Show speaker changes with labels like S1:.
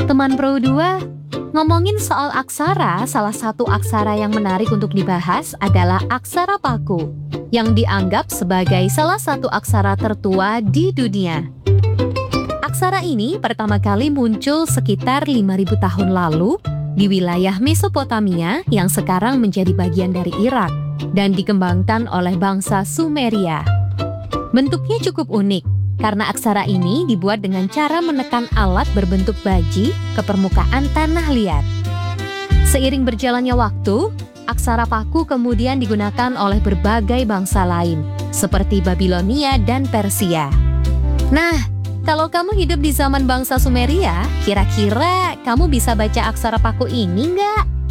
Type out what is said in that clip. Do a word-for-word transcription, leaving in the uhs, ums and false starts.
S1: Teman Pro dua, ngomongin soal aksara, salah satu aksara yang menarik untuk dibahas adalah aksara Paku, yang dianggap sebagai salah satu aksara tertua di dunia. Aksara ini pertama kali muncul sekitar lima ribu tahun lalu di wilayah Mesopotamia yang sekarang menjadi bagian dari Irak dan dikembangkan oleh bangsa Sumeria. Bentuknya cukup unik karena aksara ini dibuat dengan cara menekan alat berbentuk baji ke permukaan tanah liat. Seiring berjalannya waktu, aksara Paku kemudian digunakan oleh berbagai bangsa lain seperti Babilonia dan Persia. Nah, kalau kamu hidup di zaman bangsa Sumeria, kira-kira kamu bisa baca aksara Paku ini nggak?